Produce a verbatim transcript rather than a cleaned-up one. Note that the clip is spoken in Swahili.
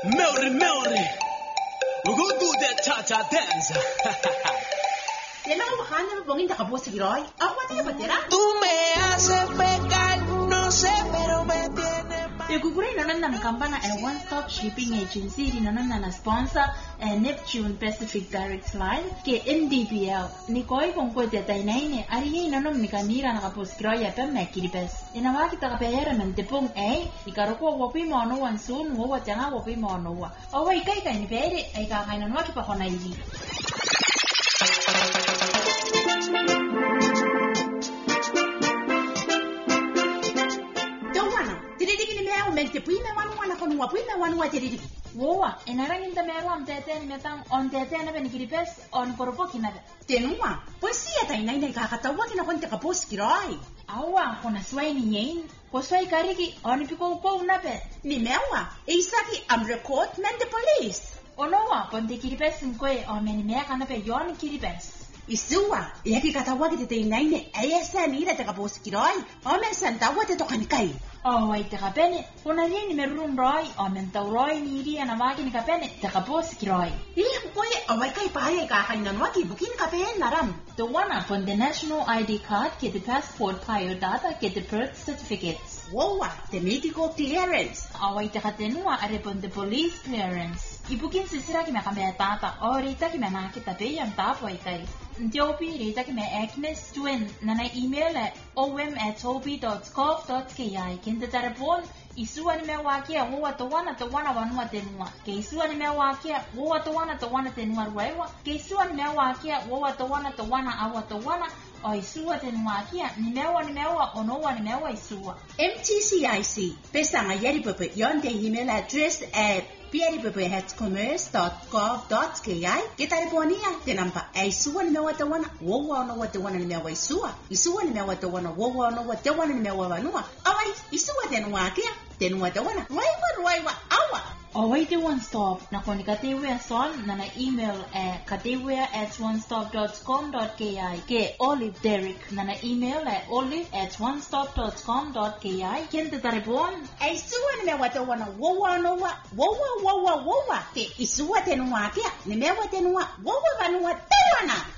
Melody, Melody. We're gonna do that cha-cha dance. Yan ang makanya mabongin na kabuo sa giroy. Ako ba tayo batera? Tú me haces pecar, no sé, pero me tiene mal. Yugugure nanon na kampana a one-stop shipping agency di nanon na sponsor a Neptune Pacific Direct Line ke N D P L. Ni koi kung ko te tay nay ne ari nanon ni kanira na kapos giroy pa me kiribes. Inawa kita ka pera man tepong ay ikaro ko wopi mo no wan sun wo wa tanga wopi mo no wa. Awai kai kai ni pere ay ka kai nanwa ki pa kona yi. Mente puime wanu wana kono wa puime wanu wa teridi. Woa, enarang inta meru am tete ni metang on tete na ben kiripes on koropo kinaga. Tenua, pues si ata inay nay kakatawa kina konti kapos kiroy. Awa, kona sway ni yen. Ko sway kariki on piko po na pe. Ni mewa, isaki am record men the police. Onowa, ponte kiripes nkwe on meni mea kana pe yon kiripes. Isua, yaki katawa kiti te inay ne ayasa ni ira te kapos kiroy. Ome santawa te tokani kai. Oh, wait, te kapene. Kona yeni merum roy, o mentau roy ni iri ana maki ni kapene, te kapos ki roy. Ih, koye, awai kai paye ka kainan waki bukin kapene naram. The one up on the national I D card, get the passport prior data, get the birth certificates. Wowa, the medical clearance. Oh, wait, te katenua arepon the police clearance. Ibukin sisira ki me kambea tata, o rita ki me nakita pe yam tapo itai. Ntiopi rita ki me Agnes Twin, nana email at om at topi dot scov dot ki. Kinte tarapon, isua ni me wakia, woa tawana tawana wanua tenua. Ke isua ni me wakia, woa tawana tawana tenua ruewa. Ke isua ni me wakia, woa tawana tawana awa tawana. O isua tenua kia, ni mewa ni mewa, onowa ni mewa isua. M T C I C, pesanga yeri pepe yonde email address at pieripepe at commerce dot gov dot ki. Kita reponia, tenampa, e isua ni mewa tawana, woa onowa tawana ni mewa isua. Isua ni mewa tawana, woa onowa tawana ni mewa wanua. Awai, isua tenua kia, tenua tawana, ruaiwa ruaiwa, awa. Always the one stop. Na koni katewea son na na email at katewea at one stop dot com dot ki. Ke Olive Derrick na na email at olive at one stop dot com dot ki. Kente tarepon. Ay suwa ni mewa tawana wowa nowa wowa wowa wowa. Te isuwa tenua kia ni mewa tenua wowa vanua tawana.